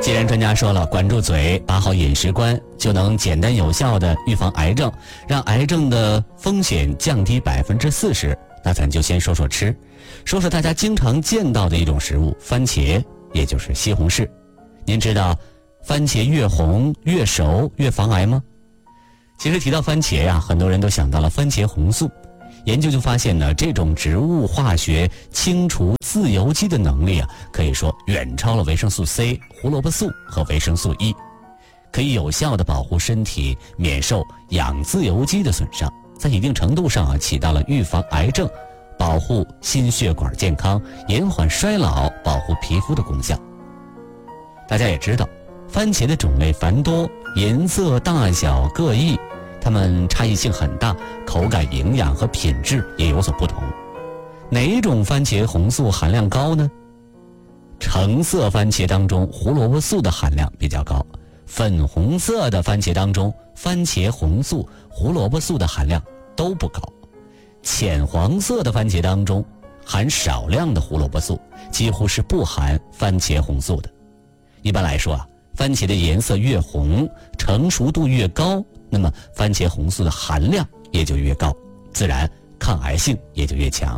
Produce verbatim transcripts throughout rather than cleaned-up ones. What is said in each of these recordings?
既然专家说了，管住嘴，把好饮食观，就能简单有效的预防癌症，让癌症的风险降低百分之四十。那咱就先说说吃，说说大家经常见到的一种食物——番茄，也就是西红柿。您知道番茄越红越熟越防癌吗？其实提到番茄呀、啊，很多人都想到了番茄红素。研究就发现呢，这种植物化学清除自由基的能力啊，可以说远超了维生素 C、胡萝卜素和维生素 E， 可以有效的保护身体免受氧自由基的损伤，在一定程度上啊，起到了预防癌症、保护心血管健康、延缓衰老、保护皮肤的功效。大家也知道，番茄的种类繁多，颜色大小各异，它们差异性很大，口感、营养和品质也有所不同。哪种番茄红素含量高呢？橙色番茄当中胡萝卜素的含量比较高，粉红色的番茄当中番茄红素、胡萝卜素的含量都不高，浅黄色的番茄当中含少量的胡萝卜素，几乎是不含番茄红素的。一般来说啊，番茄的颜色越红，成熟度越高，那么番茄红素的含量也就越高，自然抗癌性也就越强。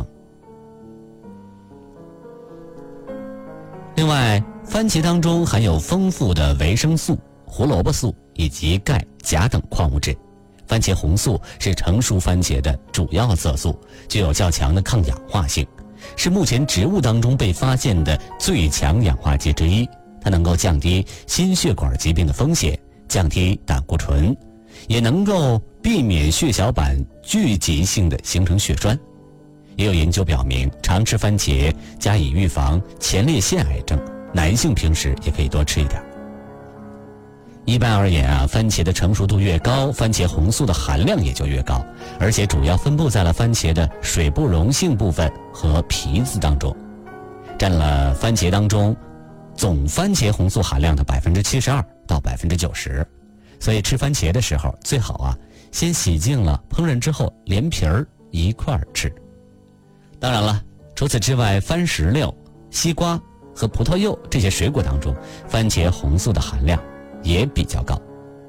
另外，番茄当中含有丰富的维生素、胡萝卜素以及钙、钾等矿物质。番茄红素是成熟番茄的主要色素，具有较强的抗氧化性，是目前植物当中被发现的最强氧化剂之一。它能够降低心血管疾病的风险，降低胆固醇，也能够避免血小板聚集性的形成血栓。也有研究表明，常吃番茄加以预防前列腺癌症，男性平时也可以多吃一点。一般而言啊，番茄的成熟度越高，番茄红素的含量也就越高，而且主要分布在了番茄的水不溶性部分和皮子当中，占了番茄当中总番茄红素含量的百分之七十二到百分之九十。所以吃番茄的时候，最好啊先洗净了，烹饪之后连皮儿一块儿吃。当然了，除此之外，番石榴、西瓜和葡萄柚这些水果当中，番茄红素的含量也比较高。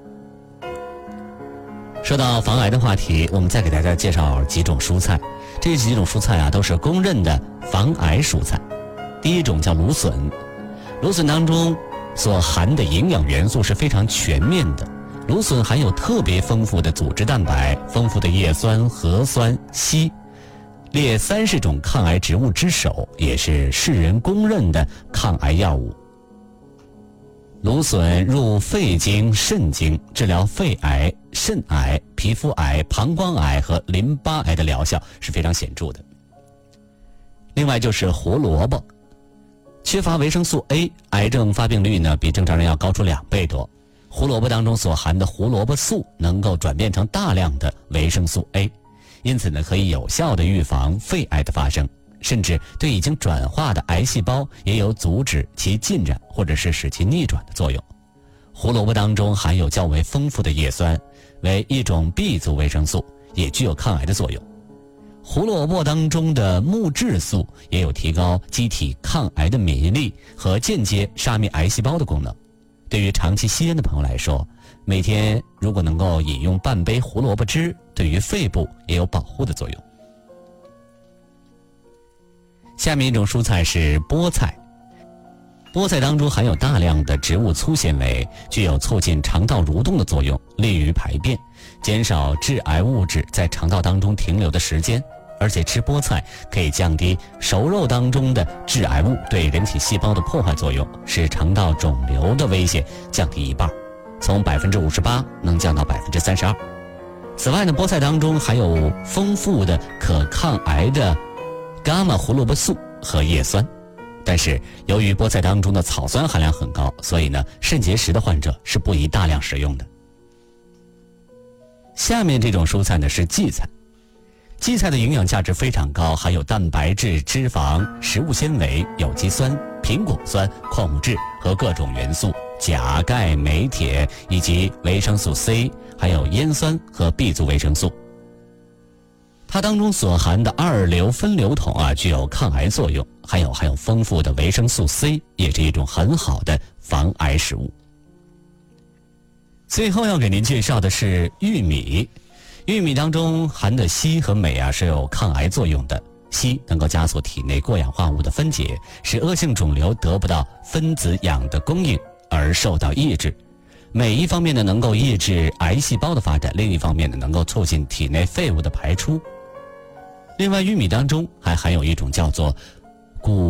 说到防癌的话题，我们再给大家介绍几种蔬菜。这几种蔬菜啊，都是公认的防癌蔬菜。第一种叫芦笋，芦笋当中所含的营养元素是非常全面的。芦笋含有特别丰富的组织蛋白、丰富的叶酸、核酸、硒，列三十种抗癌植物之首，也是世人公认的抗癌药物。芦笋入肺经、肾经，治疗肺癌、肾癌、皮肤癌、膀胱癌和淋巴癌的疗效是非常显著的。另外就是胡萝卜，缺乏维生素 A， 癌症发病率呢比正常人要高出两倍多。胡萝卜当中所含的胡萝卜素能够转变成大量的维生素 A， 因此呢可以有效的预防肺癌的发生，甚至对已经转化的癌细胞也有阻止其进展或者是使其逆转的作用。胡萝卜当中含有较为丰富的叶酸，为一种 B 族维生素，也具有抗癌的作用。胡萝卜当中的木质素也有提高机体抗癌的免疫力和间接杀灭癌细胞的功能。对于长期吸烟的朋友来说，每天如果能够饮用半杯胡萝卜汁，对于肺部也有保护的作用。下面一种蔬菜是菠菜，菠菜当中含有大量的植物粗纤维，具有促进肠道蠕动的作用，利于排便，减少致癌物质在肠道当中停留的时间。而且吃菠菜可以降低熟肉当中的致癌物对人体细胞的破坏作用，使肠道肿瘤的危险降低一半，从百分之五十八能降到百分之三十二。此外呢，菠菜当中含有丰富的可抗癌的伽马胡萝卜素和叶酸，但是由于菠菜当中的草酸含量很高，所以呢，肾结石的患者是不宜大量食用的。下面这种蔬菜呢是荠菜。荠菜的营养价值非常高，含有蛋白质、脂肪、食物纤维、有机酸、苹果酸、矿物质和各种元素，钾、钙、镁、铁以及维生素 C， 还有烟酸和 B 族维生素。它当中所含的二硫分流酮啊，具有抗癌作用，还有含有丰富的维生素 C， 也是一种很好的防癌食物。最后要给您介绍的是玉米。玉米当中含的硒和镁啊是有抗癌作用的。硒能够加速体内过氧化物的分解，使恶性肿瘤得不到分子氧的供应而受到抑制。镁一方面呢能够抑制癌细胞的发展，另一方面呢能够促进体内废物的排出。另外，玉米当中还含有一种叫做谷